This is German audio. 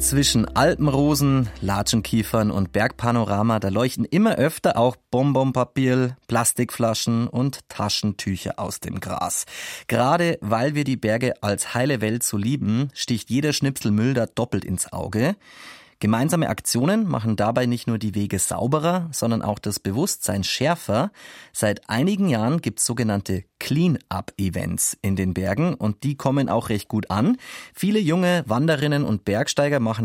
Zwischen Alpenrosen, Latschenkiefern und Bergpanorama, da leuchten immer öfter auch Bonbonpapier, Plastikflaschen und Taschentücher aus dem Gras. Gerade weil wir die Berge als heile Welt so lieben, sticht jeder Schnipsel Müll da doppelt ins Auge. Gemeinsame Aktionen machen dabei nicht nur die Wege sauberer, sondern auch das Bewusstsein schärfer. Seit einigen Jahren gibt es sogenannte Clean-up-Events in den Bergen und die kommen auch recht gut an. Viele junge Wanderinnen und Bergsteiger machen